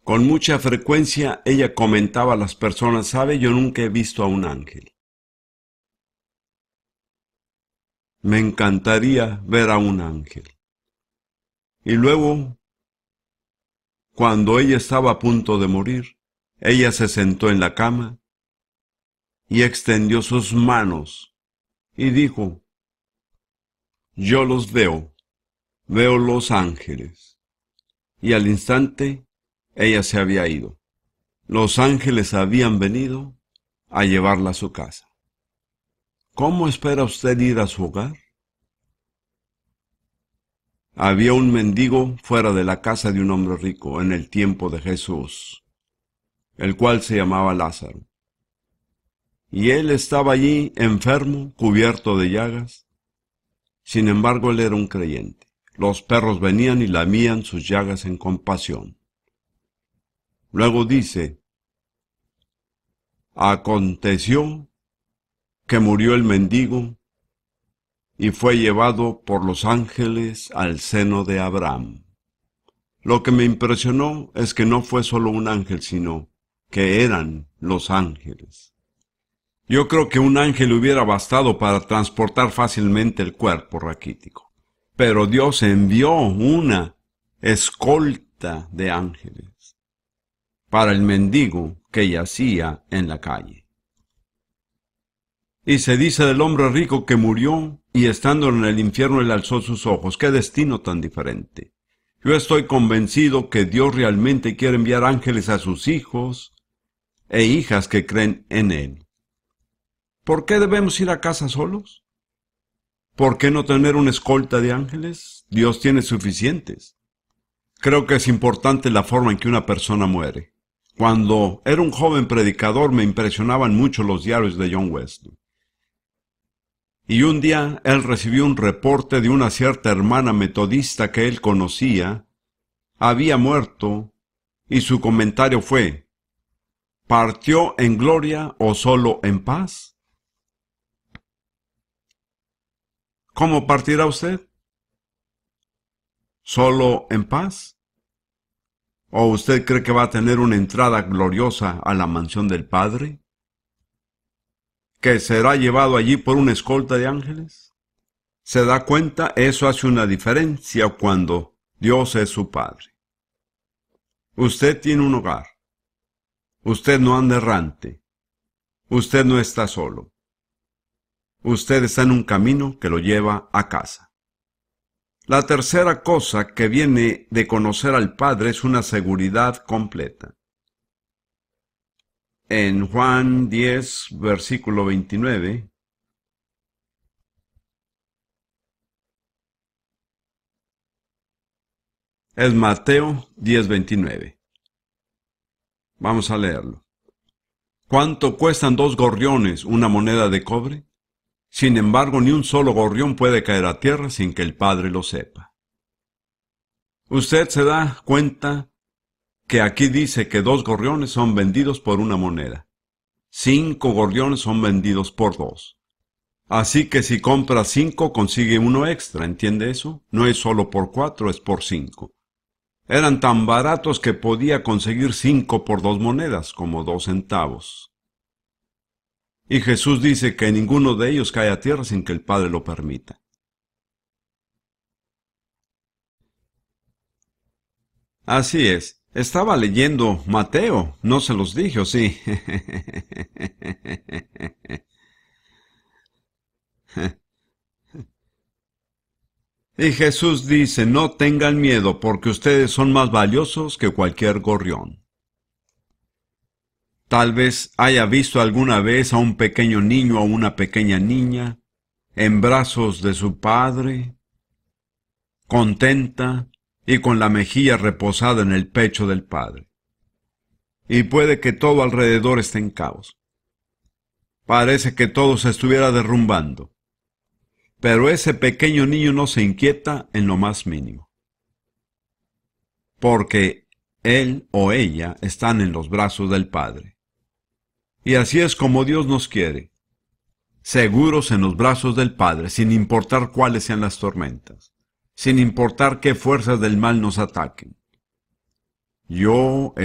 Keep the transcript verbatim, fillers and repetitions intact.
Con mucha frecuencia ella comentaba a las personas, ¿sabe? Yo nunca he visto a un ángel. Me encantaría ver a un ángel. Y luego, cuando ella estaba a punto de morir, ella se sentó en la cama y extendió sus manos y dijo, yo los veo, veo los ángeles. Y al instante, ella se había ido. Los ángeles habían venido a llevarla a su casa. ¿Cómo espera usted ir a su hogar? Había un mendigo fuera de la casa de un hombre rico en el tiempo de Jesús, el cual se llamaba Lázaro. Y él estaba allí enfermo, cubierto de llagas. Sin embargo, él era un creyente. Los perros venían y lamían sus llagas en compasión. Luego dice, aconteció que murió el mendigo y fue llevado por los ángeles al seno de Abraham. Lo que me impresionó es que no fue solo un ángel, sino que eran los ángeles. Yo creo que un ángel hubiera bastado para transportar fácilmente el cuerpo raquítico, pero Dios envió una escolta de ángeles para el mendigo que yacía en la calle. Y se dice del hombre rico que murió y estando en el infierno él alzó sus ojos. ¡Qué destino tan diferente! Yo estoy convencido que Dios realmente quiere enviar ángeles a sus hijos e hijas que creen en Él. ¿Por qué debemos ir a casa solos? ¿Por qué no tener una escolta de ángeles? Dios tiene suficientes. Creo que es importante la forma en que una persona muere. Cuando era un joven predicador me impresionaban mucho los diarios de John Wesley. Y un día él recibió un reporte de una cierta hermana metodista que él conocía, había muerto, y su comentario fue, ¿partió en gloria o solo en paz? ¿Cómo partirá usted? ¿Solo en paz? ¿O usted cree que va a tener una entrada gloriosa a la mansión del Padre? ¿Que será llevado allí por una escolta de ángeles? ¿Se da cuenta? Eso hace una diferencia cuando Dios es su Padre. Usted tiene un hogar. Usted no anda errante. Usted no está solo. Usted está en un camino que lo lleva a casa. La tercera cosa que viene de conocer al Padre es una seguridad completa. En Juan diez, versículo veintinueve, es Mateo diez, veintinueve. Vamos a leerlo. ¿Cuánto cuestan dos gorriones, una moneda de cobre? Sin embargo, ni un solo gorrión puede caer a tierra sin que el Padre lo sepa. Usted se da cuenta que aquí dice que dos gorriones son vendidos por una moneda. Cinco gorriones son vendidos por dos. Así que si compra cinco, consigue uno extra, ¿entiende eso? No es solo por cuatro, es por cinco. Eran tan baratos que podía conseguir cinco por dos monedas, como dos centavos. Y Jesús dice que ninguno de ellos cae a tierra sin que el Padre lo permita. Así es. Estaba leyendo Mateo, no se los dije, ¿o sí? Y Jesús dice, no tengan miedo, porque ustedes son más valiosos que cualquier gorrión. Tal vez haya visto alguna vez a un pequeño niño o una pequeña niña en brazos de su padre, contenta y con la mejilla reposada en el pecho del Padre. Y puede que todo alrededor esté en caos. Parece que todo se estuviera derrumbando. Pero ese pequeño niño no se inquieta en lo más mínimo. Porque él o ella están en los brazos del Padre. Y así es como Dios nos quiere. Seguros en los brazos del Padre, sin importar cuáles sean las tormentas. Sin importar qué fuerzas del mal nos ataquen. Yo